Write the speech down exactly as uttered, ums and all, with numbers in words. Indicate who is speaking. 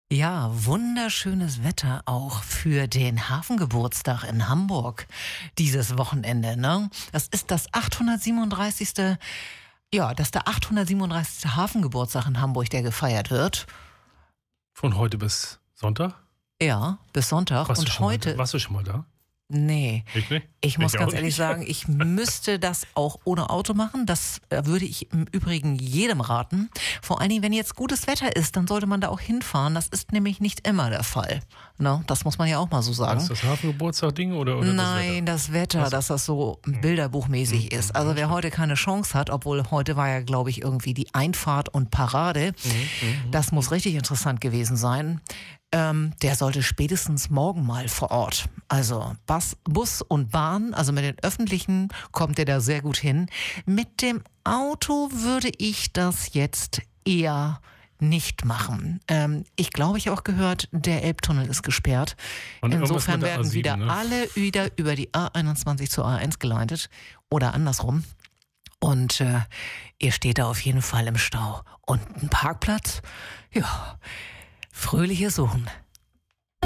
Speaker 1: Ja, wunderschönes Wetter auch für den Hafengeburtstag in Hamburg dieses Wochenende, ne? Das ist das achthundertsiebenunddreißigste. Ja, das ist der achthundertsiebenunddreißigste Hafengeburtstag in Hamburg, der gefeiert wird.
Speaker 2: Von heute bis Sonntag?
Speaker 1: Ja, bis Sonntag.
Speaker 2: Warst, du,
Speaker 1: Und
Speaker 2: schon
Speaker 1: heute.
Speaker 2: mal da? Warst du schon mal da?
Speaker 1: Nee.
Speaker 2: Ich nicht?
Speaker 1: Ich muss
Speaker 2: Ich
Speaker 1: ganz
Speaker 2: auch
Speaker 1: ehrlich
Speaker 2: nicht.
Speaker 1: sagen, ich müsste das auch ohne Auto machen. Das äh, würde ich im Übrigen jedem raten. Vor allen Dingen, wenn jetzt gutes Wetter ist, dann sollte man da auch hinfahren. Das ist nämlich nicht immer der Fall. Ne? Das muss man ja auch mal so sagen.
Speaker 2: Ist das Hafengeburtstag-Ding oder, oder
Speaker 1: Nein,
Speaker 2: das Wetter?
Speaker 1: das Wetter,
Speaker 2: Was?
Speaker 1: dass das so bilderbuchmäßig
Speaker 2: Mhm.
Speaker 1: ist. Also wer heute keine Chance hat, obwohl heute war ja, glaube ich, irgendwie die Einfahrt und Parade,
Speaker 2: Mhm.
Speaker 1: das muss richtig interessant gewesen sein. Ähm, der sollte spätestens morgen mal vor Ort. Also Bus, Bus und Bahn, also mit den Öffentlichen kommt er da sehr gut hin. Mit dem Auto würde ich das jetzt eher nicht machen. Ähm, ich glaube, ich habe auch gehört, der Elbtunnel ist gesperrt.
Speaker 2: Und irgendwas
Speaker 1: Insofern
Speaker 2: mit der
Speaker 1: werden
Speaker 2: A sieben,
Speaker 1: wieder
Speaker 2: ne?
Speaker 1: alle wieder über die A einundzwanzig zur A eins geleitet oder andersrum. Und äh, ihr steht da auf jeden Fall im Stau. Und ein Parkplatz? Ja, fröhliches Suchen.